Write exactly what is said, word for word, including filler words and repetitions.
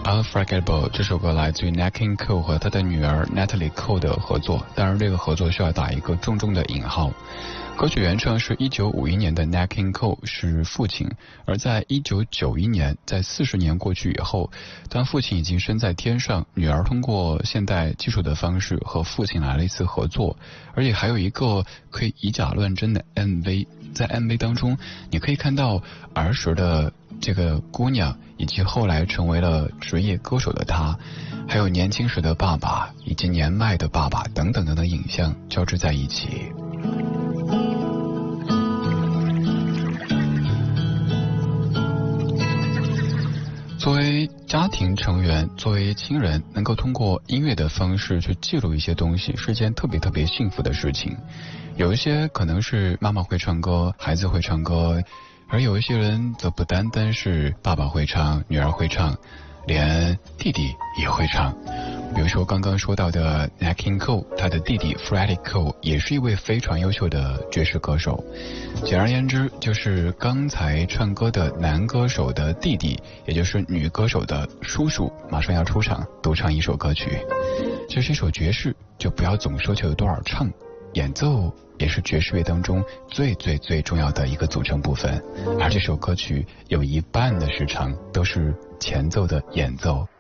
Unforgettable 这首歌来自于 Nat King Cole 和他的女儿 Natalie Cole 的合作，当然这个合作需要打一个重重的引号。歌曲原唱是一九五一年的 Nat King Cole 是父亲，而在一九九一年，在四十年过去以后，当父亲已经身在天上，女儿通过现代技术的方式和父亲来了一次合作，而且还有一个可以以假乱真的 M V， 在 M V 当中你可以看到儿时的这个姑娘以及后来成为了职业歌手的她，还有年轻时的爸爸以及年迈的爸爸等等等等影像交织在一起。作为家庭成员，作为亲人，能够通过音乐的方式去记录一些东西，是件特别特别幸福的事情。有一些可能是妈妈会唱歌，孩子会唱歌，而有一些人则不单单是爸爸会唱，女儿会唱，连弟弟也会唱。比如说刚刚说到的 Nat King Cole， 他的弟弟 Freddie Cole 也是一位非常优秀的爵士歌手。简而言之，就是刚才唱歌的男歌手的弟弟，也就是女歌手的叔叔，马上要出场独唱一首歌曲。这是一首爵士，就不要总奢求有多少唱，演奏也是爵士乐当中最最最重要的一个组成部分。而这首歌曲有一半的时长都是前奏的演奏。